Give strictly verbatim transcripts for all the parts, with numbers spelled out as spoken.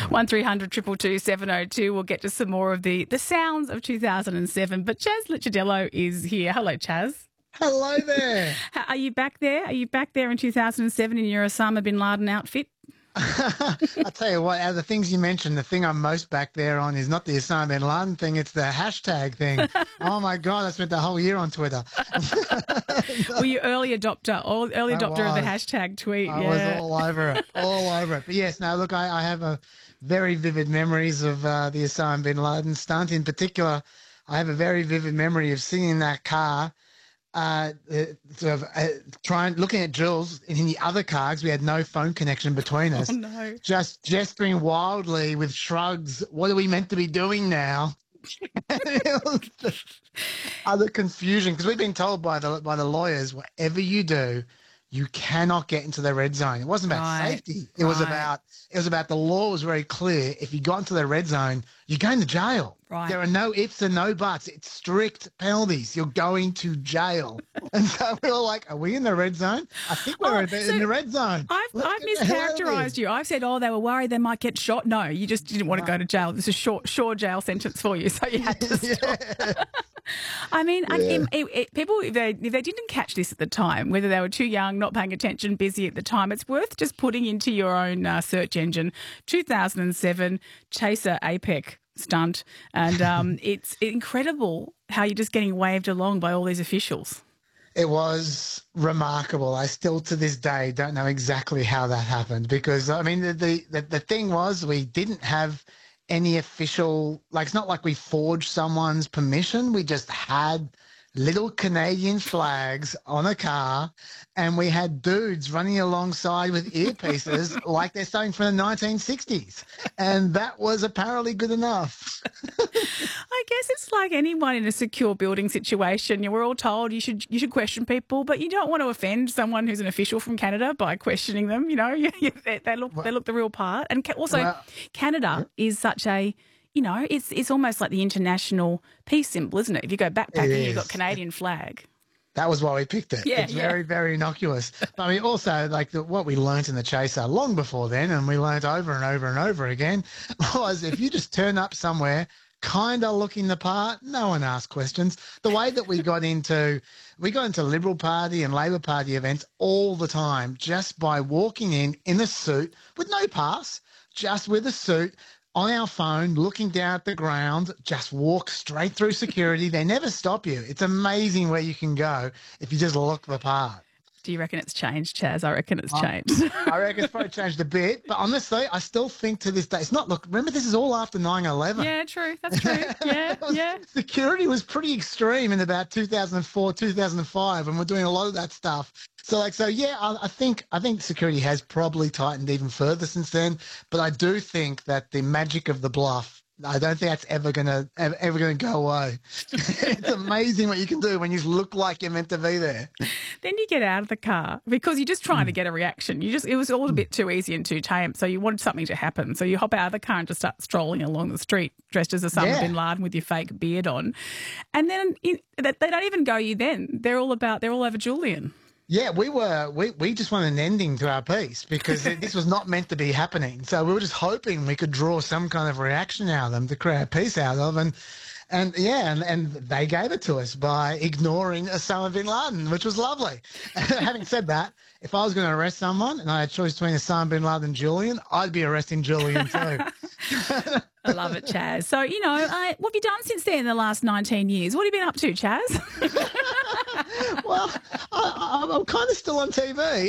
one three hundred two two two seven oh two. We'll get to some more of the, the sounds of two thousand seven. But Chaz Licciardello is here. Hello, Chaz. Hello there. Are you back there? Are you back there in two thousand seven in your Osama bin Laden outfit? I'll tell you what, out of the things you mentioned, the thing I'm most back there on is not the Osama bin Laden thing, it's the hashtag thing. Oh, my God, I spent the whole year on Twitter. Were you early adopter, or early adopter of the hashtag tweet? I yeah. was all over it, all over it. But yes, no, look, I, I have a very vivid memories of uh, the Osama bin Laden stunt. In particular, I have a very vivid memory of sitting in that car, Uh, uh, sort of uh, trying, looking at Jules in the other car because we had no phone connection between us. Oh, no. Just gesturing wildly with shrugs. What are we meant to be doing now? Other confusion because we've been told by the by the lawyers, whatever you do, you cannot get into the red zone. It wasn't about Right. safety. It was Right. about it was about the law was very clear. If you got into the red zone, you're going to jail. Right. There are no ifs and no buts. It's strict penalties. You're going to jail. And so we were like, are we in the red zone? I think we're Oh, in, the, so in the red zone. I've, Look I've at the hell it mischaracterised is. you. I've said, oh, they were worried they might get shot. No, you just didn't want to go to jail. This is a short, short jail sentence for you, so you had to stop. Yeah. I mean, I, Yeah. it, it, people, if they, if they didn't catch this at the time, whether they were too young, not paying attention, busy at the time, it's worth just putting into your own uh, search engine two thousand seven Chaser APEC stunt. And um, it's incredible how you're just getting waved along by all these officials. It was remarkable. I still, to this day, don't know exactly how that happened because, I mean, the the, the, the thing was we didn't have any official, like, it's not like we forged someone's permission. We just had little Canadian flags on a car and we had dudes running alongside with earpieces like they're starting from the nineteen sixties. And that was apparently good enough. I guess it's like anyone in a secure building situation. You were all told you should you should question people, but you don't want to offend someone who's an official from Canada by questioning them. You know, You- you- they, they look they look the real part. And ca- also, Well, Canada is such a, you know, it's it's almost like the international peace symbol, isn't it? If you go backpacking, It you've got is. Canadian flag. That was why we picked it. Yeah, it's yeah. very, very innocuous. But I mean, also, like the, what we learnt in the Chaser long before then, and we learnt over and over and over again, was if you just turn up somewhere, kind of looking the part, no one asks questions. The way that we got into, we got into Liberal Party and Labor Party events all the time, just by walking in in a suit with no pass, just with a suit, on our phone, looking down at the ground, just walk straight through security. They never stop you. It's amazing where you can go if you just look the part. Do you reckon it's changed, Chaz? I reckon it's Oh. changed. I reckon it's probably changed a bit, but honestly, I still think to this day, it's not, look, remember this is all after nine eleven. Yeah, true. That's true. Yeah, yeah. Security was pretty extreme in about two thousand four, two thousand five, and we're doing a lot of that stuff. So, like, so yeah, I, I think I think security has probably tightened even further since then. But I do think that the magic of the bluff, I don't think that's ever gonna ever, ever gonna go away. It's amazing what you can do when you look like you're meant to be there. Then you get out of the car because you're just trying to Hmm. get a reaction. You just it was all a bit too easy and too tame, so you wanted something to happen. So you hop out of the car and just start strolling along the street dressed as Osama Yeah. bin Laden with your fake beard on, and then you, they they don't even go you. Then they're all about they're all over Julian. Yeah, we were. We, we just wanted an ending to our piece because this was not meant to be happening. So we were just hoping we could draw some kind of reaction out of them to create a piece out of, and and yeah, and, and they gave it to us by ignoring Osama bin Laden, which was lovely. Having said that, if I was going to arrest someone and I had a choice between Osama bin Laden and Julian, I'd be arresting Julian too. I love it, Chaz. So you know, I, what have you done since then in the last nineteen years? What have you been up to, Chaz? Well, I, I, I'm kind of still on T V.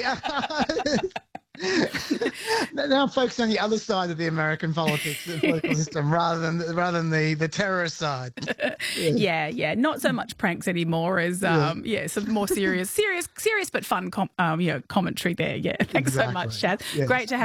Now I'm focused on the other side of the American politics and political system rather than rather than the, the terrorist side. Yeah, yeah. Not so much pranks anymore as um, yeah, some more serious, serious, serious but fun, com- um, you know, commentary there. Yeah. Thanks so much, Exactly. Chaz. Yes. Great to have.